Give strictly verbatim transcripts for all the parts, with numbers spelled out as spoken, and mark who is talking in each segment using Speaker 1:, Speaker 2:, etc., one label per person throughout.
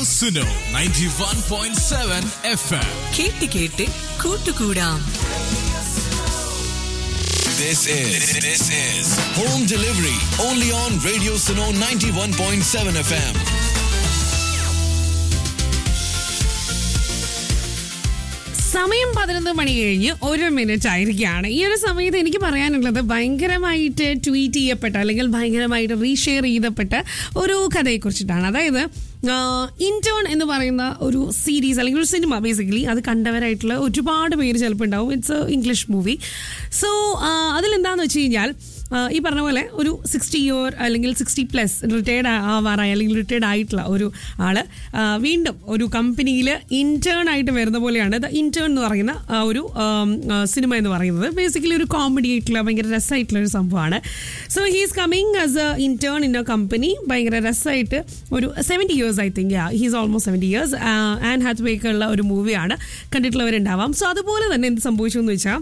Speaker 1: Suno ninety-one point seven F M.
Speaker 2: കേട്ട് കേട്ട് കൂട്ടുകൂടാം.
Speaker 1: This is this is home delivery only on Radio Suno ninety-one point seven F M.
Speaker 3: സമയം പതിനൊന്ന് മണി കഴിഞ്ഞ് ഒരു മിനിറ്റ് ആയിരിക്കുകയാണ്. ഈ ഒരു സമയത്ത് എനിക്ക് പറയാനുള്ളത് ഭയങ്കരമായിട്ട് ട്വീറ്റ് ചെയ്യപ്പെട്ട അല്ലെങ്കിൽ ഭയങ്കരമായിട്ട് റീഷെയർ ചെയ്യപ്പെട്ട ഒരു കഥയെക്കുറിച്ചിട്ടാണ്. അതായത് ഇന്റേൺ എന്ന് പറയുന്ന ഒരു സീരീസ് അല്ലെങ്കിൽ ഒരു സിനിമ, ബേസിക്കലി അത് കണ്ടവരായിട്ടുള്ള ഒരുപാട് പേര് ചിലപ്പോൾ ഉണ്ടാവും. It's A English movie. So അതിലെന്താണെന്ന് വെച്ച് കഴിഞ്ഞാൽ ഈ പറഞ്ഞ പോലെ ഒരു സിക്സ്റ്റി ഇയർ അല്ലെങ്കിൽ സിക്സ്റ്റി പ്ലസ് റിട്ടയർഡ് ആവാറായി അല്ലെങ്കിൽ റിട്ടയർഡ് ആയിട്ടുള്ള ഒരു ആള് വീണ്ടും ഒരു കമ്പനിയിൽ ഇന്റേൺ ആയിട്ട് വരുന്ന പോലെയാണ് ദ ഇന്റേൺ എന്ന് പറയുന്ന ഒരു സിനിമ എന്ന് പറയുന്നത്. ബേസിക്കലി ഒരു കോമഡി ആയിട്ടുള്ള ഭയങ്കര രസമായിട്ടുള്ള ഒരു സംഭവമാണ്. So he's coming as A intern in A company. ഭയങ്കര രസമായിട്ട് ഒരു seventy years I think he's almost seventy years. An ഹാത്ത്വേക്ക് ഉള്ള ഒരു മൂവിയാണ്, കണ്ടിട്ടുള്ളവരുണ്ടാവാം. സോ അതുപോലെ തന്നെ എന്ത് സംഭവിച്ചു എന്ന് വെച്ചാൽ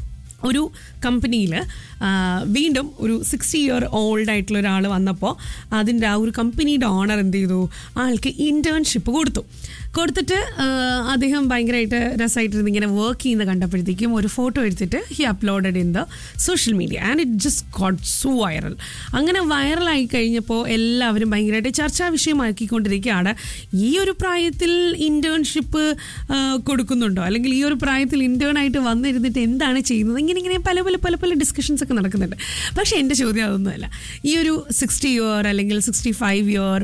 Speaker 3: ഒരു കമ്പനിയിൽ വീണ്ടും ഒരു സിക്സ്റ്റി ഇയർ ഓൾഡ് ആയിട്ടുള്ള ഒരാൾ വന്നപ്പോൾ അതിൻ്റെ ആ ഒരു കമ്പനിയുടെ ഓണർ എന്ത് ചെയ്തു, ആൾക്ക് ഇൻറ്റേൺഷിപ്പ് കൊടുത്തു. കൊടുത്തിട്ട് അദ്ദേഹം ഭയങ്കരമായിട്ട് രസമായിട്ടിരുന്ന് ഇങ്ങനെ വർക്ക് ചെയ്യുന്ന കണ്ടപ്പോഴത്തേക്കും ഒരു ഫോട്ടോ എടുത്തിട്ട് he uploaded in the social media and it just got so viral. അങ്ങനെ വൈറലായി കഴിഞ്ഞപ്പോൾ എല്ലാവരും ഭയങ്കരമായിട്ട് ചർച്ചാ വിഷയമാക്കിക്കൊണ്ടിരിക്കുകയാണ്. ഈ ഒരു പ്രായത്തിൽ ഇൻറ്റേൺഷിപ്പ് കൊടുക്കുന്നുണ്ടോ, അല്ലെങ്കിൽ ഈ ഒരു പ്രായത്തിൽ ഇൻറ്റേൺ ആയിട്ട് വന്നിരുന്നിട്ട് എന്താണ് ചെയ്യുന്നത്, ഇങ്ങനെ ഇങ്ങനെ പല പല പല പല ഡിസ്കഷൻസ് ഒക്കെ നടക്കുന്നുണ്ട്. പക്ഷേ എൻ്റെ ചോദ്യം അതൊന്നുമല്ല. ഈ ഒരു സിക്സ്റ്റി ഇയർ അല്ലെങ്കിൽ സിക്സ്റ്റി ഫൈവ് ഇയർ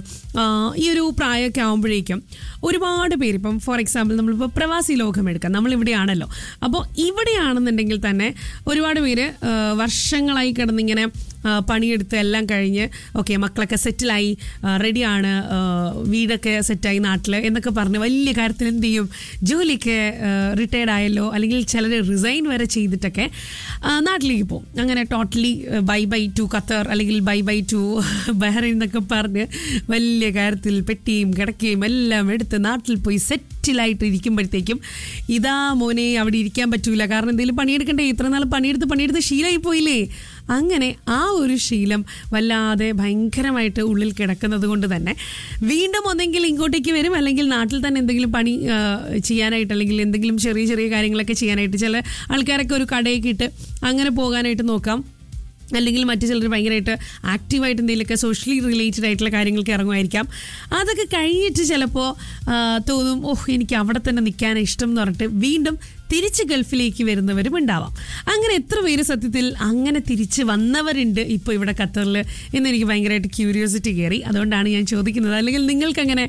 Speaker 3: ഈ ഒരു പ്രായമൊക്കെ ആകുമ്പോഴേക്കും ഒരുപാട് പേര്, ഇപ്പം ഫോർ എക്സാമ്പിൾ നമ്മളിപ്പോൾ പ്രവാസി ലോകം എടുക്കാം, നമ്മളിവിടെയാണല്ലോ. അപ്പോൾ ഇവിടെയാണെന്നുണ്ടെങ്കിൽ തന്നെ ഒരുപാട് പേര് വർഷങ്ങളായി കിടന്നിങ്ങനെ പണിയെടുത്ത് എല്ലാം കഴിഞ്ഞ് ഓക്കെ മക്കളൊക്കെ സെറ്റിലായി റെഡിയാണ്, വീടൊക്കെ സെറ്റായി നാട്ടിൽ എന്നൊക്കെ പറഞ്ഞ് വലിയ കാര്യത്തിൽ എന്ത് ചെയ്യും, ജോലിയൊക്കെ റിട്ടയർഡ് ആയല്ലോ അല്ലെങ്കിൽ ചിലർ റിസൈൻ വരെ ചെയ്തിട്ടൊക്കെ നാട്ടിലേക്ക് പോകും. അങ്ങനെ totally bye by two Qatar അല്ലെങ്കിൽ ബൈ ബൈ ടു ബഹ്റൈൻ എന്നൊക്കെ പറഞ്ഞ് വലിയ കാര്യത്തിൽ പെട്ടിയും കിടക്കുകയും എല്ലാം എടുത്ത് നാട്ടിൽ പോയി സെറ്റിലായിട്ട് ഇരിക്കുമ്പോഴത്തേക്കും ഇതാ മോനെ അവിടെ ഇരിക്കാൻ പറ്റൂല, കാരണം എന്തെങ്കിലും പണിയെടുക്കണ്ടേ, ഇത്ര നാൾ പണിയെടുത്ത് പണിയെടുത്ത് ശീലമായി പോയില്ലേ. അങ്ങനെ ആ ഒരു ശീലം വല്ലാതെ ഭയങ്കരമായിട്ട് ഉള്ളിൽ കിടക്കുന്നത് കൊണ്ട് തന്നെ വീണ്ടും ഒന്നെങ്കിൽ ഇങ്ങോട്ടേക്ക് വരും, അല്ലെങ്കിൽ നാട്ടിൽ തന്നെ എന്തെങ്കിലും പണി ചെയ്യാനായിട്ട് അല്ലെങ്കിൽ എന്തെങ്കിലും ചെറിയ ചെറിയ കാര്യങ്ങളൊക്കെ ചെയ്യാനായിട്ട് ചില ആൾക്കാരൊക്കെ ഒരു കടയൊക്കെ ഇട്ട് അങ്ങനെ പോകാനായിട്ട് നോക്കാം. അല്ലെങ്കിൽ മറ്റു ചിലർ ഭയങ്കരമായിട്ട് ആക്റ്റീവായിട്ട് എന്തെങ്കിലുമൊക്കെ സോഷ്യലി റിലേറ്റഡ് ആയിട്ടുള്ള കാര്യങ്ങൾക്ക് ഇറങ്ങുമായിരിക്കാം. അതൊക്കെ കഴിഞ്ഞിട്ട് ചിലപ്പോൾ തോന്നും ഓഹ് എനിക്ക് അവിടെ തന്നെ നിൽക്കാൻ ഇഷ്ടം എന്ന് പറഞ്ഞിട്ട് വീണ്ടും തിരിച്ച് ഗൾഫിലേക്ക് വരുന്നവരും ഉണ്ടാവാം. അങ്ങനെ എത്ര പേര് സത്യത്തിൽ അങ്ങനെ തിരിച്ച് വന്നവരുണ്ട് ഇപ്പോൾ ഇവിടെ ഖത്തറിൽ എന്ന് എനിക്ക് ഭയങ്കരമായിട്ട് ക്യൂരിയോസിറ്റി കയറി. അതുകൊണ്ടാണ് ഞാൻ ചോദിക്കുന്നത്. അല്ലെങ്കിൽ നിങ്ങൾക്കങ്ങനെ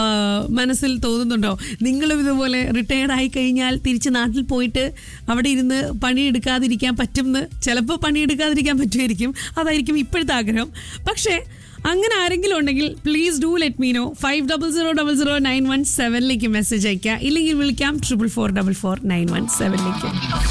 Speaker 3: മനസ്സിൽ തോന്നുന്നുണ്ടോ, നിങ്ങളും ഇതുപോലെ റിട്ടയർഡ് ആയി കഴിഞ്ഞാൽ തിരിച്ച് നാട്ടിൽ പോയിട്ട് അവിടെ ഇരുന്ന് പണിയെടുക്കാതിരിക്കാൻ പറ്റുമെന്ന്? ചിലപ്പോൾ പണിയെടുക്കാതിരിക്കാൻ പറ്റുമായിരിക്കും, അതായിരിക്കും ഇപ്പോഴത്തെ ആഗ്രഹം. പക്ഷേ അങ്ങനെ ആരെങ്കിലും ഉണ്ടെങ്കിൽ please do let me no. Five double zero double zero nine one സെവനിലേക്ക് message അയക്കുക, ഇല്ലെങ്കിൽ വിളിക്കാം triple four double four nine one സെവനിലേക്ക്.